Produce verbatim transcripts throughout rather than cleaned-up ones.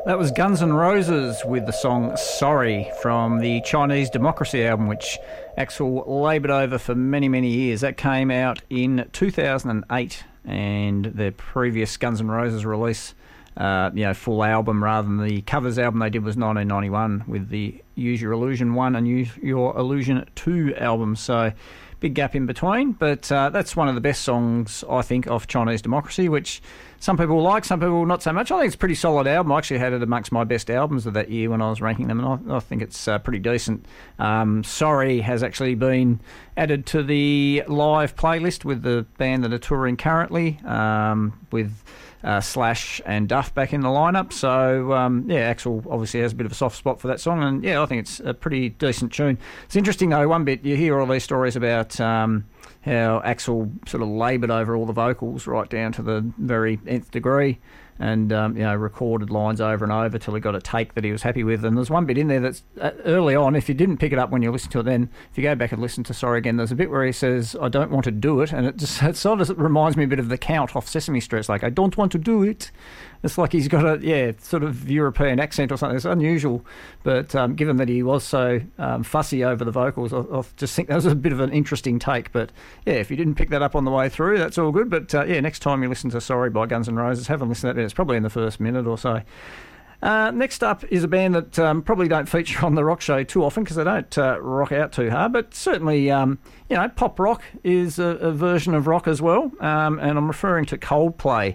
That was Guns N' Roses with the song Sorry from the Chinese Democracy album, which Axl laboured over for many, many years. That came out in two thousand eight, and their previous Guns N' Roses release, uh, you know, full album rather than the covers album they did was nineteen ninety-one with the Use Your Illusion one and Use Your Illusion two albums. So big gap in between, but uh, that's one of the best songs, I think, of Chinese Democracy, which some people like, some people not so much. I think it's a pretty solid album. I actually had it amongst my best albums of that year when I was ranking them, and I, I think it's uh, pretty decent. Um, Sorry has actually been added to the live playlist with the band that are touring currently, um, with Uh, Slash and Duff back in the lineup. So, um, yeah, Axl obviously has a bit of a soft spot for that song, and yeah, I think it's a pretty decent tune. It's interesting, though, one bit, you hear all these stories about um, how Axl sort of laboured over all the vocals right down to the very nth degree, and um, you know, recorded lines over and over till he got a take that he was happy with. And there's one bit in there that's uh, early on, if you didn't pick it up when you listened to it then, if you go back and listen to Sorry again, there's a bit where he says, I don't want to do it, and it just it sort of reminds me a bit of the Count off Sesame Street. It's like, I don't want to do it. It's like he's got a, yeah, sort of European accent or something. It's unusual, but um, given that he was so um, fussy over the vocals, I, I just think that was a bit of an interesting take. But yeah, if you didn't pick that up on the way through, that's all good. But uh, yeah, next time you listen to Sorry by Guns N' Roses, have a listen to that. It's probably in the first minute or so. Uh, next up is a band that um, probably don't feature on the rock show too often because they don't uh, rock out too hard, but certainly, um, you know, pop rock is a, a version of rock as well, um, and I'm referring to Coldplay.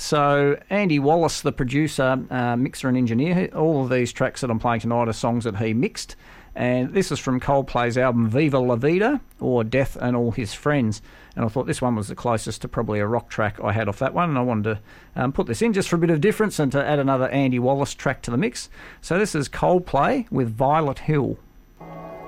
So Andy Wallace, the producer, uh, mixer and engineer, all of these tracks that I'm playing tonight are songs that he mixed, and this is from Coldplay's album Viva La Vida, or Death and All His Friends. And I thought this one was the closest to probably a rock track I had off that one, and I wanted to um, put this in just for a bit of difference and to add another Andy Wallace track to the mix. So this is Coldplay with Violet Hill.